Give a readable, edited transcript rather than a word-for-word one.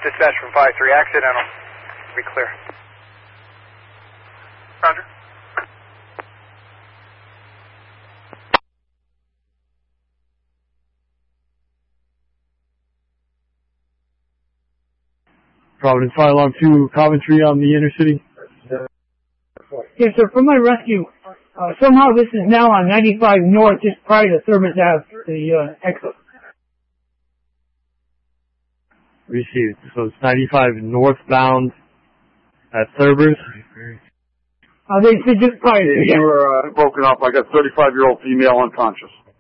Dispatch from 5-3, accidental. Be clear. Roger. Providence Fire Alarm 2, Coventry on the inner city. Yes, sir. For my rescue, somehow this is now on 95 North, just prior to Thurman Ave, the exit. Received. So it's 95 northbound at Thurber's. They said just prior to. You were broken up like a 35-year-old female unconscious.